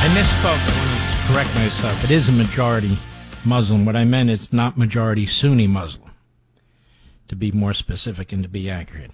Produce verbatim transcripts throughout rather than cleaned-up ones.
I misspoke. I want to correct myself. It is a majority Muslim. What I meant is not majority Sunni Muslim, to be more specific and to be accurate.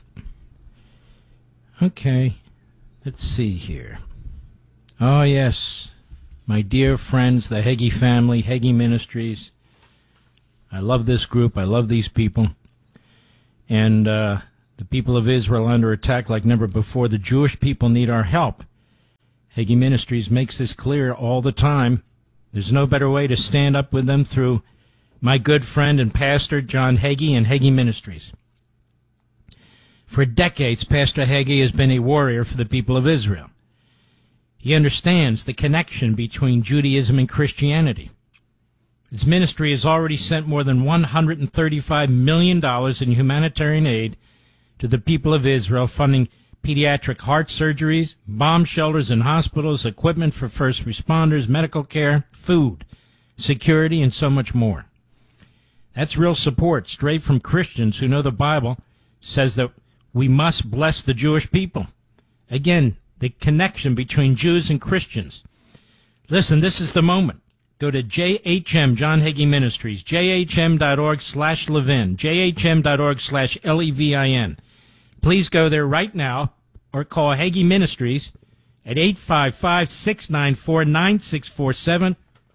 Okay, let's see here. Oh, yes, my dear friends, the Hagee family, Hagee Ministries. I love this group. I love these people. And uh, the people of Israel are under attack like never before. The Jewish people need our help. Hagee Ministries makes this clear all the time. There's no better way to stand up with them through my good friend and pastor, John Hagee, and Hagee Ministries. For decades, Pastor Hagee has been a warrior for the people of Israel. He understands the connection between Judaism and Christianity. His ministry has already sent more than one hundred thirty-five million dollars in humanitarian aid to the people of Israel, funding pediatric heart surgeries, bomb shelters and hospitals, equipment for first responders, medical care, food, security, and so much more. That's real support, straight from Christians who know the Bible says that we must bless the Jewish people. Again, the connection between Jews and Christians. Listen, this is the moment. Go to J H M, John Hagee Ministries, J H M dot org slash Levin, J H M dot org slash L E V I N. Please go there right now or call Hagee Ministries at eight five five, six nine four, nine six four seven.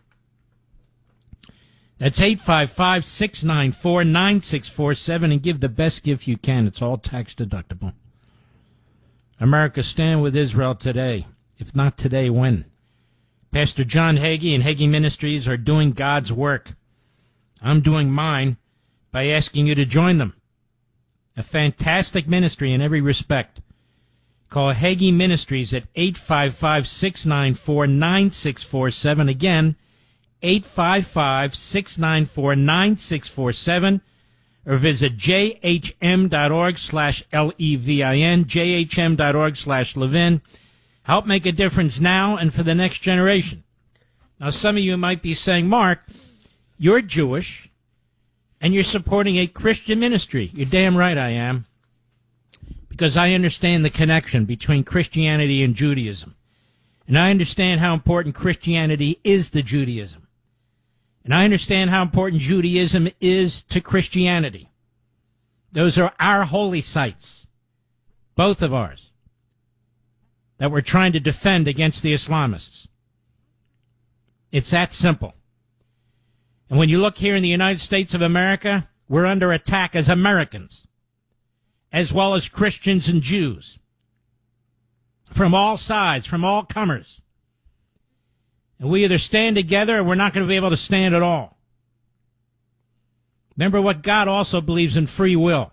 That's eight five five, six nine four, nine six four seven, and give the best gift you can. It's all tax deductible. America, stand with Israel today. If not today, when? Pastor John Hagee and Hagee Ministries are doing God's work. I'm doing mine by asking you to join them. A fantastic ministry in every respect. Call Hagee Ministries at eight five five, six nine four, nine six four seven. Again, eight five five, six nine four, nine six four seven. Or visit J H M dot org slash L E V I N, J H M dot org slash Levin. Help make a difference now and for the next generation. Now, some of you might be saying, Mark, you're Jewish, and you're supporting a Christian ministry. You're damn right I am, because I understand the connection between Christianity and Judaism. And I understand how important Christianity is to Judaism. And I understand how important Judaism is to Christianity. Those are our holy sites, both of ours, that we're trying to defend against the Islamists. It's that simple. And when you look here in the United States of America, we're under attack as Americans, as well as Christians and Jews, from all sides, from all comers. And we either stand together or we're not going to be able to stand at all. Remember what God also believes in: free will.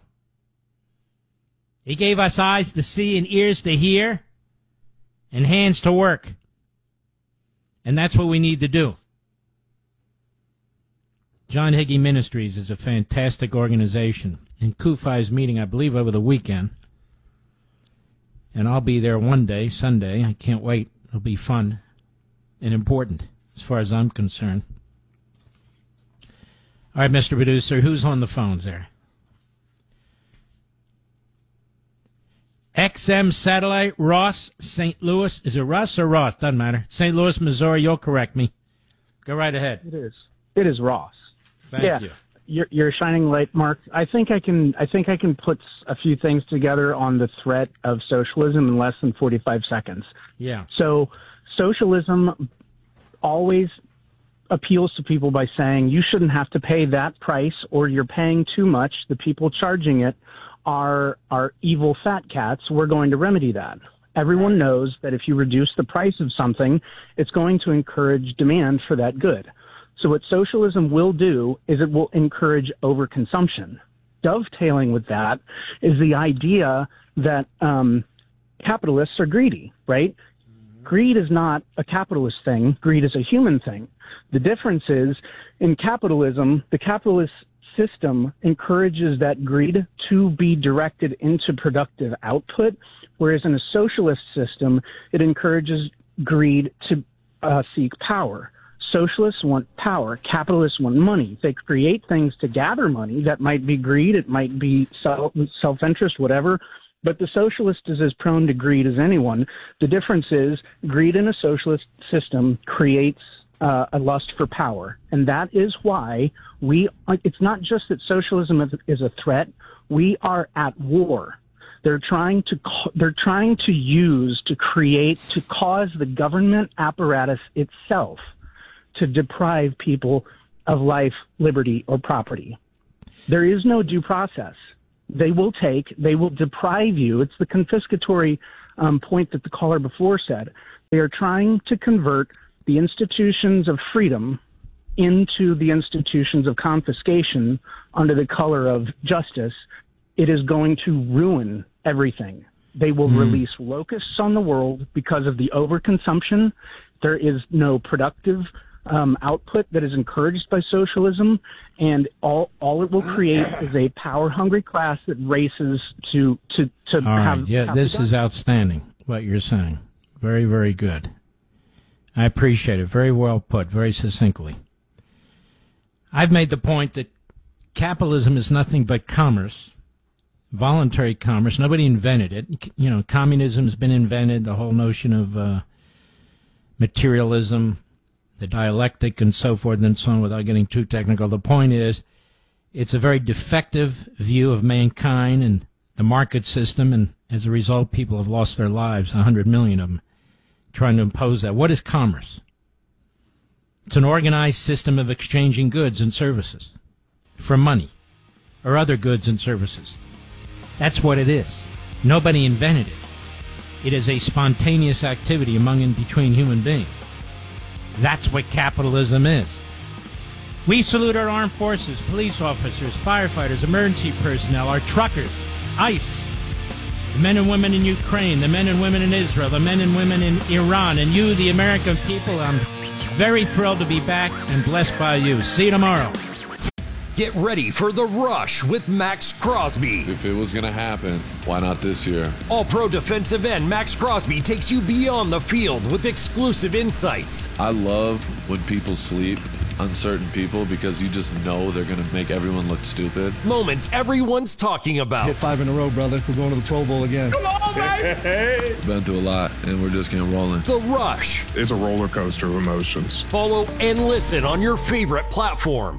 He gave us eyes to see and ears to hear and hands to work. And that's what we need to do. John Hagee Ministries is a fantastic organization. And Kufi is meeting, I believe, over the weekend. And I'll be there one day, Sunday. I can't wait. It'll be fun and important as far as I'm concerned. All right, Mister Producer, who's on the phones there? X M Satellite, Ross, Saint Louis. Is it Ross or Ross? Doesn't matter. Saint Louis, Missouri. You'll correct me. Go right ahead. It is. It is Ross. Thank yeah. you. You're, you're a shining light, Mark. I think I can. I think I can put a few things together on the threat of socialism in less than forty-five seconds. Yeah. So, socialism always appeals to people by saying you shouldn't have to pay that price, or you're paying too much. The people charging it are are evil fat cats. We're going to remedy that. Everyone knows that if you reduce the price of something, it's going to encourage demand for that good. So what socialism will do is it will encourage overconsumption. Dovetailing with that is the idea that um, capitalists are greedy, right? Mm-hmm. Greed is not a capitalist thing. Greed is a human thing. The difference is, in capitalism, the capitalist system encourages that greed to be directed into productive output, whereas in a socialist system, it encourages greed to uh, seek power. Socialists want power. Capitalists want money. They create things to gather money. That might be greed. It might be self, self-interest, whatever. But the socialist is as prone to greed as anyone. The difference is greed in a socialist system creates uh, a lust for power. And that is why we, it's not just that socialism is, is a threat. We are at war. They're trying to, they're trying to use, to create, to cause the government apparatus itself to deprive people of life, liberty, or property. There is no due process. They will take, they will deprive you. It's the confiscatory um, point that the caller before said. They are trying to convert the institutions of freedom into the institutions of confiscation under the color of justice. It is going to ruin everything. They will mm. release locusts on the world because of the overconsumption. There is no productive Um, output that is encouraged by socialism, and all all it will create is a power-hungry class that races to to to all have. Right. Yeah, have this is outstanding. What you're saying, very very good. I appreciate it. Very well put. Very succinctly. I've made the point that capitalism is nothing but commerce, voluntary commerce. Nobody invented it. You know, communism has been invented. The whole notion of uh, materialism, the dialectic and so forth and so on, without getting too technical. The point is, it's a very defective view of mankind and the market system, and as a result, people have lost their lives, a hundred million of them, trying to impose that. What is commerce? It's an organized system of exchanging goods and services for money or other goods and services. That's what it is. Nobody invented it. It is a spontaneous activity among and between human beings. That's what capitalism is. We salute our armed forces, police officers, firefighters, emergency personnel, our truckers, ICE, the men and women in Ukraine, the men and women in Israel, the men and women in Iran, and you, the American people. I'm very thrilled to be back and blessed by you. See you tomorrow. Get ready for The Rush with Max Crosby. If it was going to happen, why not this year? All-pro defensive end Max Crosby takes you beyond the field with exclusive insights. I love when people sleep, uncertain people, because you just know they're going to make everyone look stupid. Moments everyone's talking about. Hit five in a row, brother. We're going to the Pro Bowl again. Come on, baby! Been through a lot, and we're just getting rolling. The Rush. It's a roller coaster of emotions. Follow and listen on your favorite platform.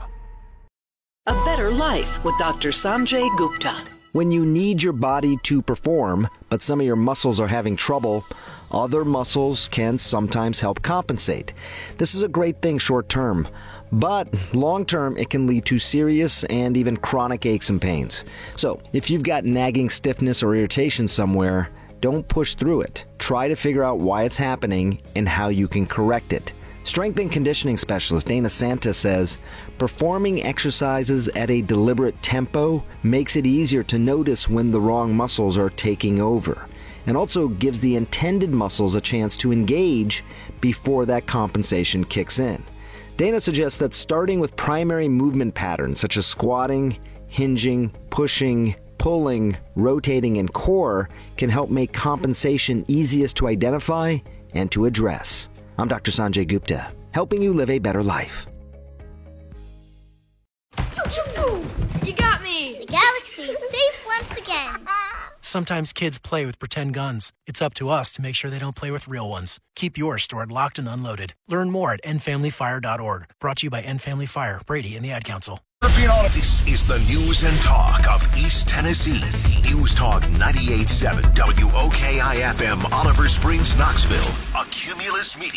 A Better Life with Doctor Sanjay Gupta. When you need your body to perform, but some of your muscles are having trouble, other muscles can sometimes help compensate. This is a great thing short term, but long term it can lead to serious and even chronic aches and pains. So if you've got nagging stiffness or irritation somewhere, don't push through it. Try to figure out why it's happening and how you can correct it. Strength and conditioning specialist Dana Santa says, performing exercises at a deliberate tempo makes it easier to notice when the wrong muscles are taking over, and also gives the intended muscles a chance to engage before that compensation kicks in. Dana suggests that starting with primary movement patterns such as squatting, hinging, pushing, pulling, rotating, and core can help make compensation easiest to identify and to address. I'm Doctor Sanjay Gupta, helping you live a better life. You got me! The galaxy is safe once again. Sometimes kids play with pretend guns. It's up to us to make sure they don't play with real ones. Keep yours stored locked and unloaded. Learn more at end family fire dot org. Brought to you by End Family Fire, Brady, and the Ad Council. This is the news and talk of East Tennessee. News Talk ninety-eight point seven W O K I F M, Oliver Springs, Knoxville. A Cumulus Media.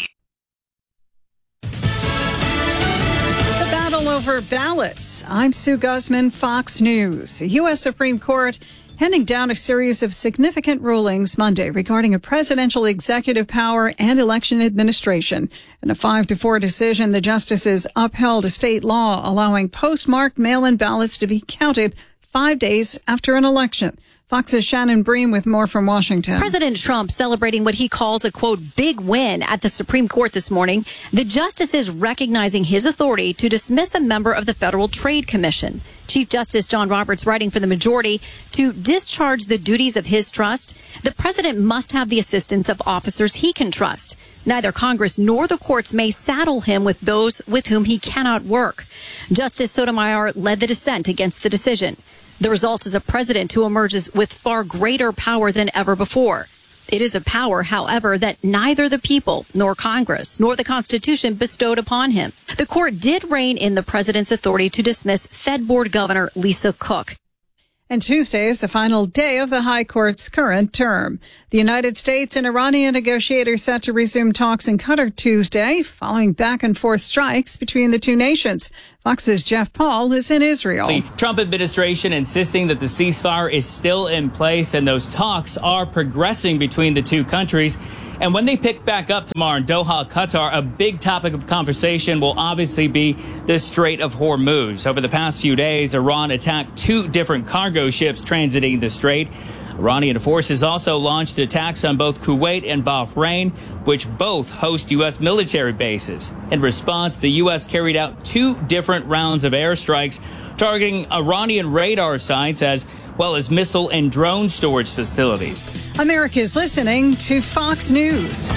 The battle over ballots. I'm Sue Guzman, Fox News. The U S Supreme Court handing down a series of significant rulings Monday regarding a presidential executive power and election administration. In a five to four decision, the justices upheld a state law allowing postmarked mail-in ballots to be counted five days after an election. Fox's Shannon Bream with more from Washington. President Trump celebrating what he calls a, quote, big win at the Supreme Court this morning. The justices recognizing his authority to dismiss a member of the Federal Trade Commission. Chief Justice John Roberts writing for the majority, to discharge the duties of his trust, the president must have the assistance of officers he can trust. Neither Congress nor the courts may saddle him with those with whom he cannot work. Justice Sotomayor led the dissent against the decision. The result is a president who emerges with far greater power than ever before. It is a power, however, that neither the people, nor Congress, nor the Constitution bestowed upon him. The court did rein in the president's authority to dismiss Fed Board Governor Lisa Cook. And Tuesday is the final day of the High Court's current term. The United States and Iranian negotiators set to resume talks in Qatar Tuesday, following back and forth strikes between the two nations. Fox's Jeff Paul is in Israel. The Trump administration insisting that the ceasefire is still in place and those talks are progressing between the two countries. And when they pick back up tomorrow in Doha, Qatar, a big topic of conversation will obviously be the Strait of Hormuz. Over the past few days, Iran attacked two different cargo ships transiting the strait. Iranian forces also launched attacks on both Kuwait and Bahrain, which both host U S military bases. In response, the U S carried out two different rounds of airstrikes targeting Iranian radar sites as well as missile and drone storage facilities. America's listening to Fox News.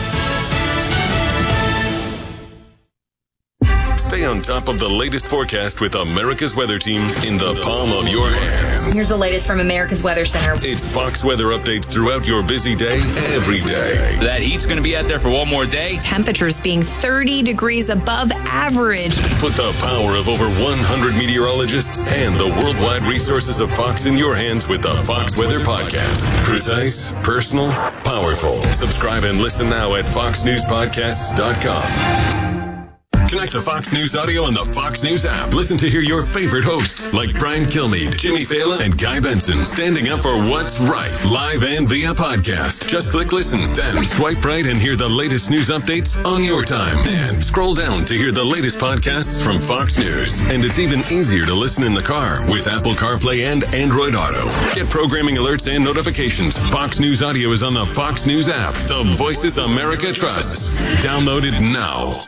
Stay on top of the latest forecast with America's Weather Team in the palm of your hands. Here's the latest from America's Weather Center. It's Fox weather updates throughout your busy day, every day. That heat's going to be out there for one more day. Temperatures being thirty degrees above average. Put the power of over one hundred meteorologists and the worldwide resources of Fox in your hands with the Fox Weather Podcast. Precise, personal, powerful. Subscribe and listen now at fox news podcasts dot com. Connect to Fox News Audio on the Fox News app. Listen to hear your favorite hosts like Brian Kilmeade, Jimmy Fallon, and Guy Benson standing up for what's right, live and via podcast. Just click listen, then swipe right and hear the latest news updates on your time. And scroll down to hear the latest podcasts from Fox News. And it's even easier to listen in the car with Apple CarPlay and Android Auto. Get programming alerts and notifications. Fox News Audio is on the Fox News app. The voices America trusts. Download it now.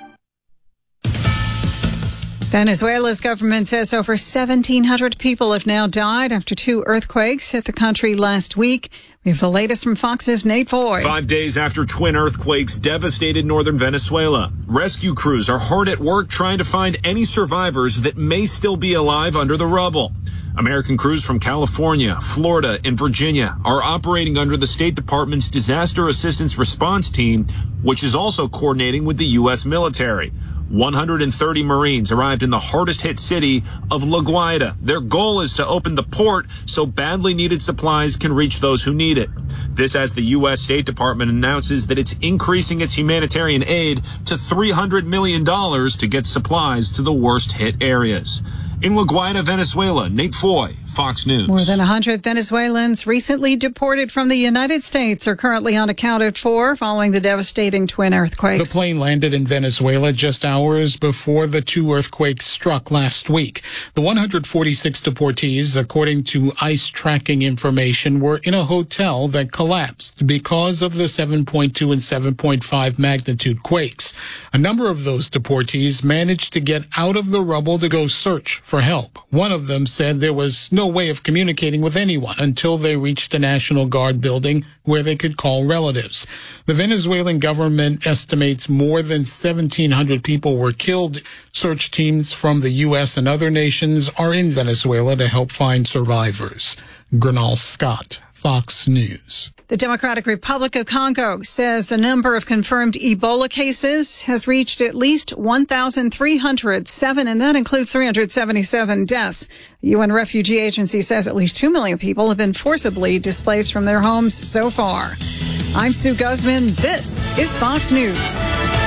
Venezuela's government says over seventeen hundred people have now died after two earthquakes hit the country last week. We have the latest from Fox's Nate Foy. Five days after twin earthquakes devastated northern Venezuela, rescue crews are hard at work trying to find any survivors that may still be alive under the rubble. American crews from California, Florida, and Virginia are operating under the State Department's Disaster Assistance Response Team, which is also coordinating with the U S military. one hundred thirty Marines arrived in the hardest hit city of La Guaira. Their goal is to open the port so badly needed supplies can reach those who need it. This as the U S State Department announces that it's increasing its humanitarian aid to three hundred million dollars to get supplies to the worst hit areas. In La Guaira, Venezuela, Nate Foy, Fox News. More than one hundred Venezuelans recently deported from the United States are currently unaccounted for following the devastating twin earthquakes. The plane landed in Venezuela just hours before the two earthquakes struck last week. The one hundred forty-six deportees, according to ICE tracking information, were in a hotel that collapsed because of the seven point two and seven point five magnitude quakes. A number of those deportees managed to get out of the rubble to go search for help. One of them said there was no way of communicating with anyone until they reached the National Guard building where they could call relatives. The Venezuelan government estimates more than seventeen hundred people were killed. Search teams from the U S and other nations are in Venezuela to help find survivors. Gernal Scott, Fox News. The Democratic Republic of Congo says the number of confirmed Ebola cases has reached at least one thousand three hundred seven, and that includes three hundred seventy-seven deaths. The U N Refugee Agency says at least two million people have been forcibly displaced from their homes so far. I'm Sue Guzman. This is Fox News.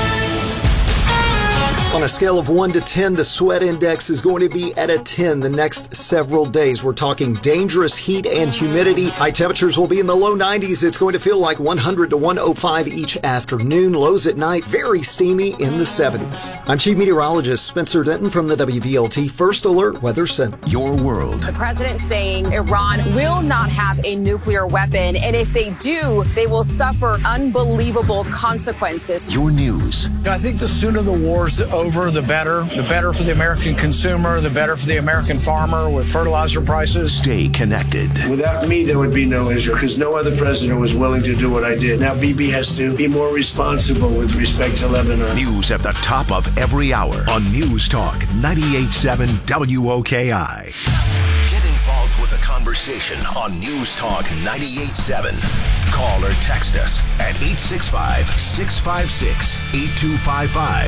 On a scale of one to ten, the sweat index is going to be at a ten the next several days. We're talking dangerous heat and humidity. High temperatures will be in the low nineties. It's going to feel like one hundred to one oh five each afternoon. Lows at night, very steamy in the seventies. I'm Chief Meteorologist Spencer Denton from the W V L T First Alert Weather Center. Your world. The president saying Iran will not have a nuclear weapon, and if they do, they will suffer unbelievable consequences. Your news. I think the sooner the war's over, the better. The better for the American consumer, the better for the American farmer with fertilizer prices. Stay connected. Without me, there would be no Israel because no other president was willing to do what I did. Now Bibi has to be more responsible with respect to Lebanon. News at the top of every hour on News Talk ninety-eight point seven W O K I. Get involved with the conversation. conversation on News Talk ninety-eight point seven. Call or text us at eight six five, six five six, eight two five five.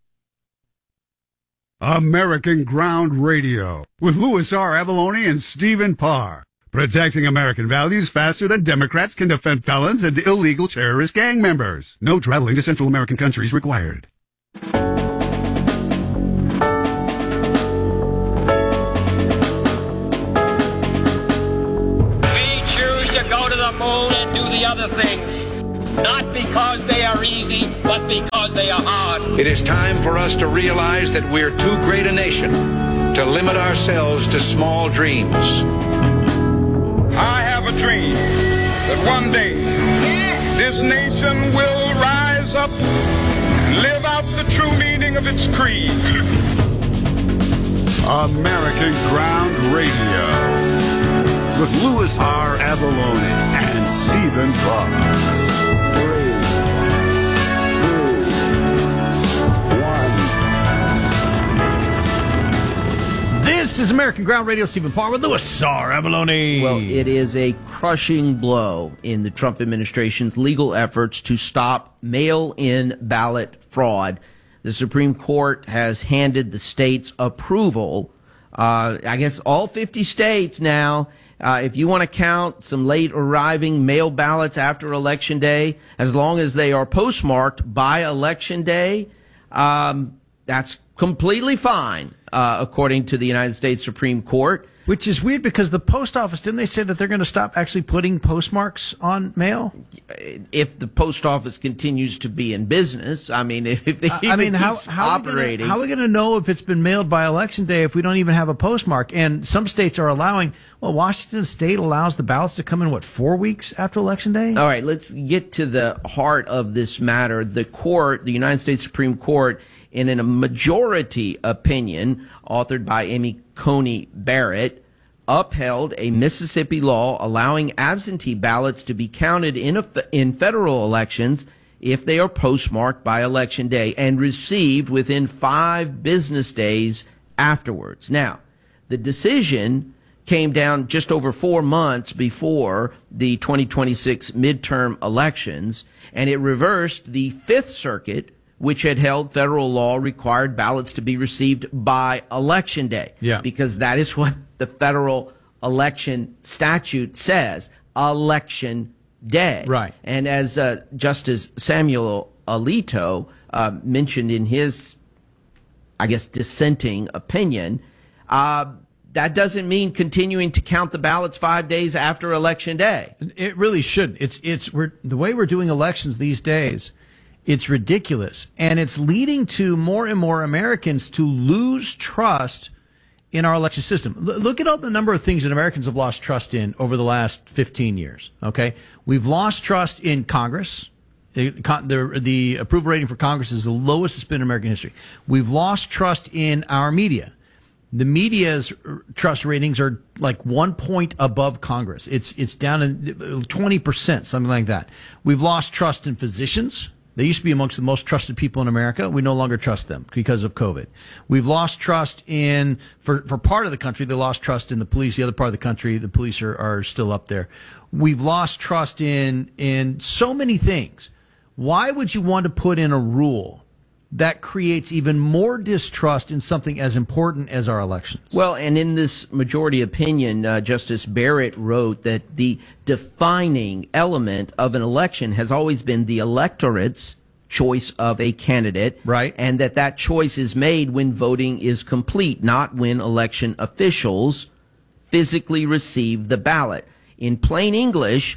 American Ground Radio with Louis R. Avalone and Stephen Parr. Protecting American values faster than Democrats can defend felons and illegal terrorist gang members. No traveling to Central American countries required. Moon and do the other things, not because they are easy, but because they are hard. It is time for us to realize that we're too great a nation to limit ourselves to small dreams. I have a dream that one day this nation will rise up and live out the true meaning of its creed. American Ground Radio with Louis R. Avalone and Stephen Parr. Three, two, one. This is American Ground Radio. Stephen Parr with Louis R. Avalone. Well, it is a crushing blow in the Trump administration's legal efforts to stop mail-in ballot fraud. The Supreme Court has handed the states approval. Uh, I guess all fifty states now. Uh, if you want to count some late arriving mail ballots after Election Day, as long as they are postmarked by Election Day, um, that's completely fine, uh, according to the United States Supreme Court. Which is weird because the post office, didn't they say that they're going to stop actually putting postmarks on mail? If the post office continues to be in business, I mean, if they even I mean, how, keeps how operating. Are how are we going to know if it's been mailed by Election Day if we don't even have a postmark? And some states are allowing, well, Washington State allows the ballots to come in, what, four weeks after Election Day? All right, let's get to the heart of this matter. The court, the United States Supreme Court, in a majority opinion authored by Amy Coney Barrett, upheld a Mississippi law allowing absentee ballots to be counted in a, in federal elections if they are postmarked by Election Day and received within five business days afterwards. Now, the decision came down just over four months before the twenty twenty-six midterm elections, and it reversed the Fifth Circuit, which had held federal law required ballots to be received by Election Day. Yeah. Because that is what the federal election statute says, Election Day. Right. And as uh, Justice Samuel Alito uh, mentioned in his, I guess, dissenting opinion, uh, that doesn't mean continuing to count the ballots five days after Election Day. It really shouldn't. It's, it's, we're, the way we're doing elections these days, it's ridiculous, and it's leading to more and more Americans to lose trust in our election system. L- look at all the number of things that Americans have lost trust in over the last fifteen years, okay? We've lost trust in Congress. The, the, the approval rating for Congress is the lowest it's been in American history. We've lost trust in our media. The media's trust ratings are like one point above Congress. It's, it's down in twenty percent, something like that. We've lost trust in physicians. They used to be amongst the most trusted people in America. We no longer trust them because of COVID. We've lost trust in, for, for part of the country, they lost trust in the police. The other part of the country, the police are, are still up there. We've lost trust in, in so many things. Why would you want to put in a rule that creates even more distrust in something as important as our elections? Well, and in this majority opinion, uh, Justice Barrett wrote that the defining element of an election has always been the electorate's choice of a candidate. Right. And that that choice is made when voting is complete, not when election officials physically receive the ballot. In plain English,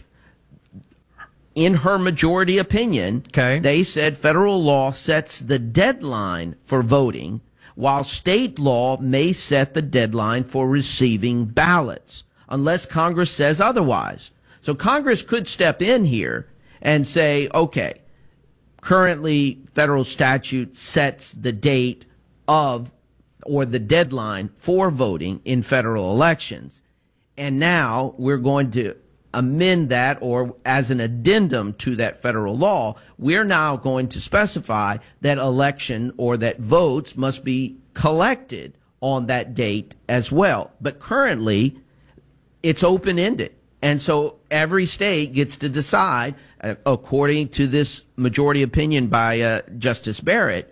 in her majority opinion, okay, they said federal law sets the deadline for voting, while state law may set the deadline for receiving ballots, unless Congress says otherwise. So Congress could step in here and say, okay, currently federal statute sets the date of or the deadline for voting in federal elections. And now we're going to amend that, or as an addendum to that federal law, we're now going to specify that election or that votes must be collected on that date as well. But currently, it's open-ended. And so every state gets to decide, uh, according to this majority opinion by uh, Justice Barrett,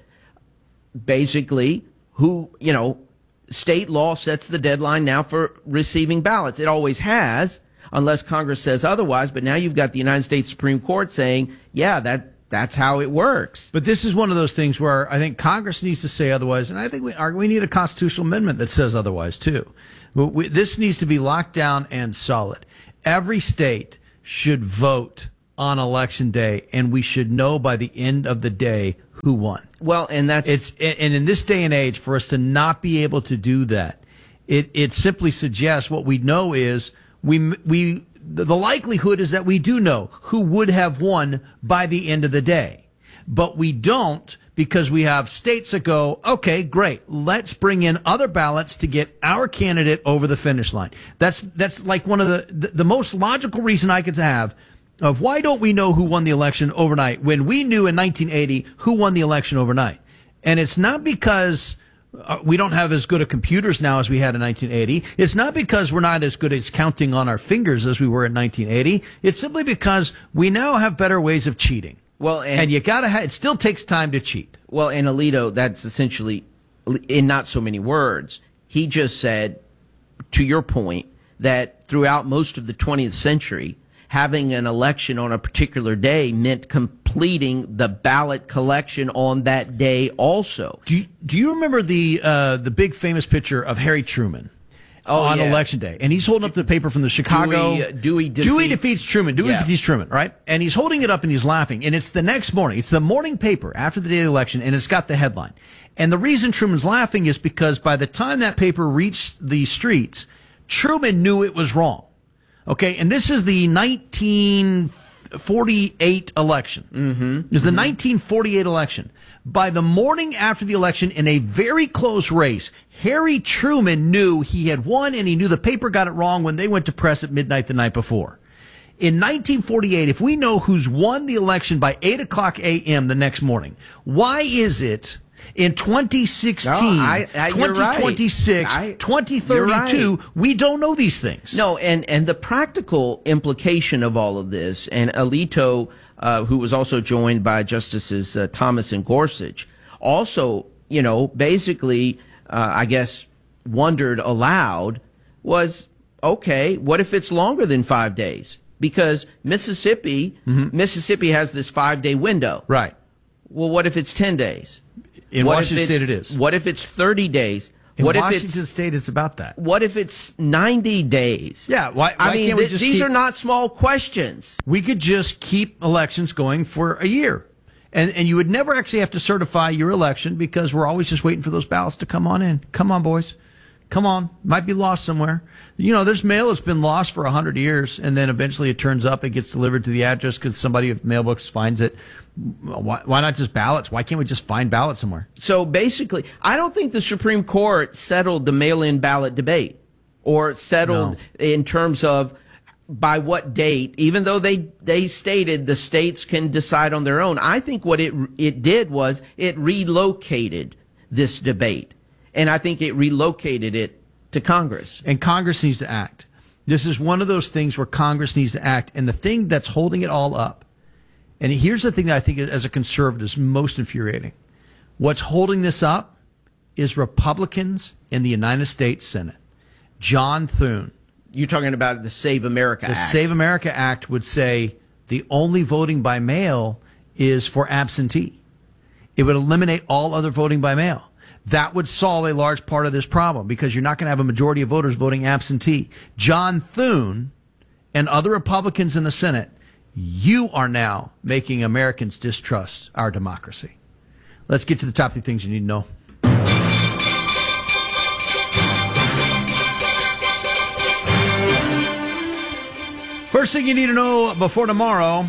basically who, you know, state law sets the deadline now for receiving ballots. It always has, unless Congress says otherwise. But now you've got the United States Supreme Court saying, yeah, that that's how it works. But this is one of those things where I think Congress needs to say otherwise, and I think we are, we need a constitutional amendment that says otherwise too. But we, this needs to be locked down and solid. Every state should vote on election day, and we should know by the end of the day who won. Well, and that's it's and in this day and age, for us to not be able to do that, it it simply suggests what we know is we we the likelihood is that we do know who would have won by the end of the day, but we don't, because we have states that go, okay, great, let's bring in other ballots to get our candidate over the finish line. That's that's like one of the the, the most logical reason I could have of why don't we know who won the election overnight when we knew in nineteen eighty who won the election overnight. And it's not because uh, we don't have as good of computers now as we had in nineteen eighty. It's not because we're not as good at counting on our fingers as we were in nineteen eighty. It's simply because we now have better ways of cheating. Well, and, and you gotta ha- it still takes time to cheat. Well, and Alito, that's essentially, in not so many words, he just said, to your point, that throughout most of the twentieth century, having an election on a particular day meant completing the ballot collection on that day also. Do you, do you remember the uh, the big famous picture of Harry Truman oh, on yeah. election day? And he's holding up the paper from the Chicago. Dewey, uh, Dewey, defeats, Dewey defeats Truman. Dewey yeah. defeats Truman, right? And he's holding it up and he's laughing. And it's the next morning. It's the morning paper after the day of the election, and it's got the headline. And the reason Truman's laughing is because by the time that paper reached the streets, Truman knew it was wrong. Okay, and this is the nineteen forty-eight election. Mm-hmm. It was the mm-hmm. nineteen forty-eight election. By the morning after the election, in a very close race, Harry Truman knew he had won, and he knew the paper got it wrong when they went to press at midnight the night before. In nineteen forty-eight, if we know who's won the election by eight o'clock a.m. the next morning, why is it in twenty sixteen, no, I, I, twenty twenty-six, right. twenty thirty-two, right. we don't know these things? No, and, and the practical implication of all of this, and Alito, uh, who was also joined by Justices uh, Thomas and Gorsuch, also, you know, basically, uh, I guess, wondered aloud was, okay, what if it's longer than five days? Because Mississippi, mm-hmm. Mississippi has this five-day window. Right. Well, what if it's ten days? In what Washington State it is. What if it's thirty days? In what Washington if it's, State it's about that. What if it's ninety days? Yeah, why, why I mean, can't we th- just these keep, are not small questions. We could just keep elections going for a year. And and you would never actually have to certify your election because we're always just waiting for those ballots to come on in. Come on, boys. Come on. Might be lost somewhere. You know, there's mail that's been lost for one hundred years, and then eventually it turns up, it gets delivered to the address because somebody at mailbox finds it. Why, why not just ballots? Why can't we just find ballots somewhere? So basically, I don't think the Supreme Court settled the mail-in ballot debate or settled No. in terms of by what date, even though they, they stated the states can decide on their own. I think what it, it did was it relocated this debate. And I think it relocated it to Congress. And Congress needs to act. This is one of those things where Congress needs to act. And the thing that's holding it all up, and here's the thing that I think as a conservative is most infuriating. What's holding this up is Republicans in the United States Senate. John Thune. You're talking about the Save America the Act. The Save America Act would say the only voting by mail is for absentee. It would eliminate all other voting by mail. That would solve a large part of this problem because you're not going to have a majority of voters voting absentee. John Thune and other Republicans in the Senate, you are now making Americans distrust our democracy. Let's get to the top three things you need to know. First thing you need to know before tomorrow,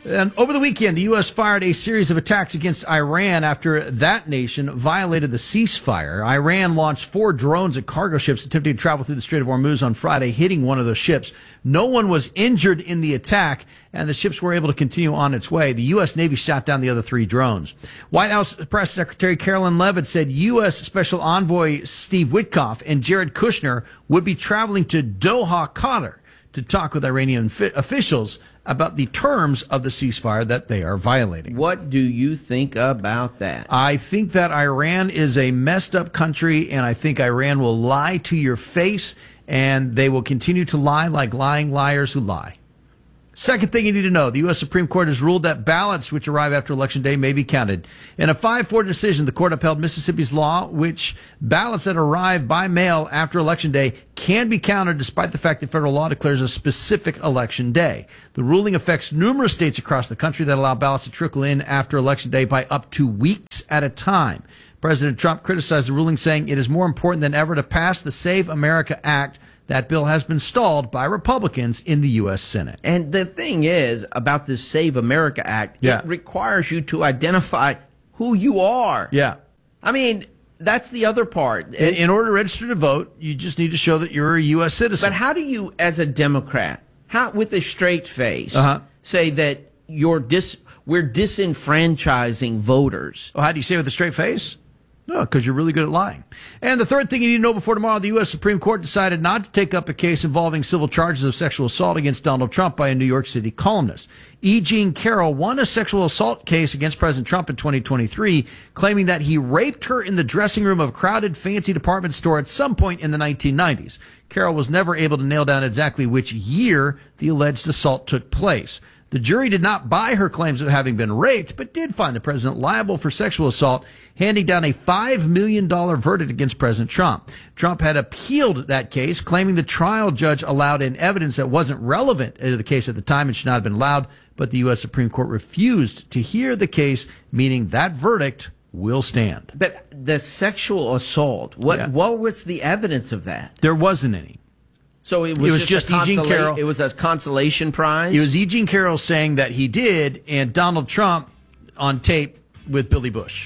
And over the weekend, the U S fired a series of attacks against Iran after that nation violated the ceasefire. Iran launched four drones at cargo ships attempting to travel through the Strait of Hormuz on Friday, hitting one of those ships. No one was injured in the attack, and the ships were able to continue on its way. The U S Navy shot down the other three drones. White House Press Secretary Carolyn Leavitt said U S Special Envoy Steve Witkoff and Jared Kushner would be traveling to Doha, Qatar, to talk with Iranian fi- officials about the terms of the ceasefire that they are violating. What do you think about that? I think that Iran is a messed up country, and I think Iran will lie to your face, and they will continue to lie like lying liars who lie. Second thing you need to know, the U S Supreme Court has ruled that ballots which arrive after Election Day may be counted. In a five four decision, the court upheld Mississippi's law, which ballots that arrive by mail after Election Day can be counted despite the fact that federal law declares a specific election day. The ruling affects numerous states across the country that allow ballots to trickle in after Election Day by up to weeks at a time. President Trump criticized the ruling, saying it is more important than ever to pass the Save America Act. That bill has been stalled by Republicans in the U S Senate. And the thing is about this Save America Act, yeah. it requires you to identify who you are. Yeah. I mean, that's the other part. In, in order to register to vote, you just need to show that you're a U S citizen. But how do you, as a Democrat, how with a straight face, uh-huh. say that you're dis, we're disenfranchising voters? Well, how do you say it with a straight face? No, because you're really good at lying. And the third thing you need to know before tomorrow, the U S Supreme Court decided not to take up a case involving civil charges of sexual assault against Donald Trump by a New York City columnist. E. Jean Carroll won a sexual assault case against President Trump in twenty twenty-three, claiming that he raped her in the dressing room of a crowded fancy department store at some point in the nineteen nineties. Carroll was never able to nail down exactly which year the alleged assault took place. The jury did not buy her claims of having been raped, but did find the president liable for sexual assault, handing down a five million dollars verdict against President Trump. Trump had appealed that case, claiming the trial judge allowed in evidence that wasn't relevant to the case at the time and should not have been allowed, but the U S Supreme Court refused to hear the case, meaning that verdict will stand. But the sexual assault, what, Yeah. what was the evidence of that? There wasn't any. So it was, It was just, just a E. Jean consola- Carroll. It was a consolation prize? It was E. Jean Carroll saying that he did, and Donald Trump on tape with Billy Bush.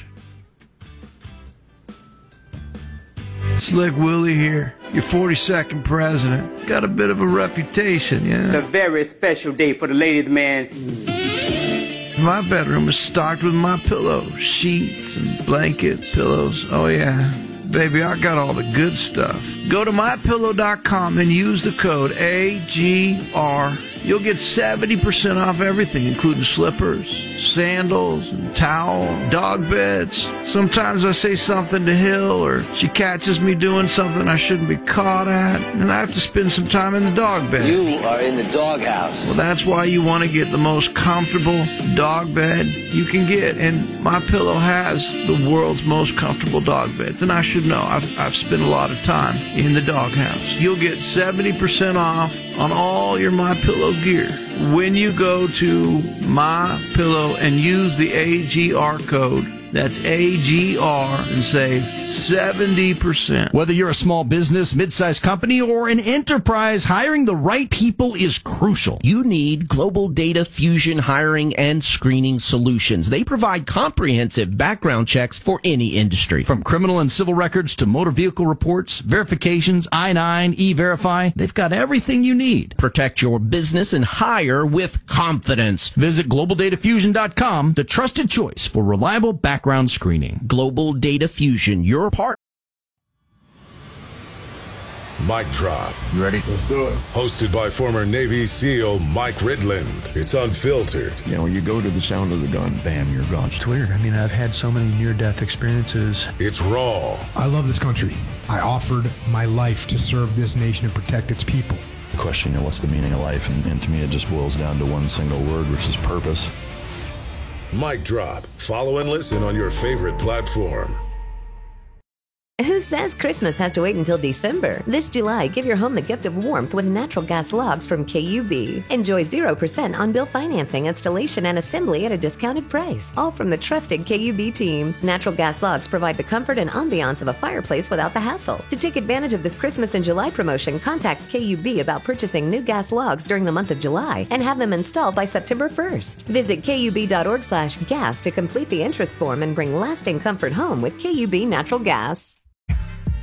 Slick Willie here, your forty-second president. Got a bit of a reputation, yeah? It's a very special day for the ladies' man. My bedroom is stocked with my pillows, sheets and blanket pillows. Oh, yeah. Baby, I got all the good stuff. Go to my pillow dot com and use the code A G R. You'll get seventy percent off everything, including slippers, sandals, and towel, dog beds. Sometimes I say something to Hill, or she catches me doing something I shouldn't be caught at, and I have to spend some time in the dog bed. You are in the doghouse. Well, that's why you want to get the most comfortable dog bed you can get, and MyPillow has the world's most comfortable dog beds, and I should know. I've, I've spent a lot of time in the doghouse. You'll get seventy percent off on all your MyPillow gear when you go to MyPillow and use the A G R code. That's A G R and save seventy percent. Whether you're a small business, mid-sized company, or an enterprise, hiring the right people is crucial. You need Global Data Fusion hiring and screening solutions. They provide comprehensive background checks for any industry. From criminal and civil records to motor vehicle reports, verifications, I nine, E-Verify, they've got everything you need. Protect your business and hire with confidence. Visit global data fusion dot com, the trusted choice for reliable background screening. Global Data Fusion, your part. Mic Drop. You ready? Let's do it. Hosted by former Navy SEAL Mike Ridland. It's unfiltered. You know, you go to the sound of the gun, bam, you're gone. It's weird. I mean, I've had so many near-death experiences. It's raw. I love this country. I offered my life to serve this nation and protect its people. The question, you know, what's the meaning of life? And, and to me, it just boils down to one single word, which is purpose. Mic Drop. Follow and listen on your favorite platform. Who says Christmas has to wait until December? This July, give your home the gift of warmth with natural gas logs from K U B. Enjoy zero percent on-bill financing, installation, and assembly at a discounted price. All from the trusted K U B team. Natural gas logs provide the comfort and ambiance of a fireplace without the hassle. To take advantage of this Christmas and July promotion, contact K U B about purchasing new gas logs during the month of July and have them installed by September first. Visit kub.org slash gas to complete the interest form and bring lasting comfort home with K U B Natural Gas.